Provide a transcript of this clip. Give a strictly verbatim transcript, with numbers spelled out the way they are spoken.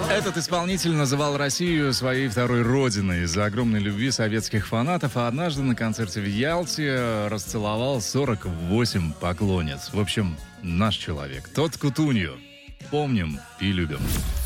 Этот исполнитель называл Россию своей второй родиной из-за огромной любви советских фанатов, а однажды на концерте в Ялте расцеловал сорок восемь поклонниц. В общем, наш человек. Тот Кутунью. Помним и любим.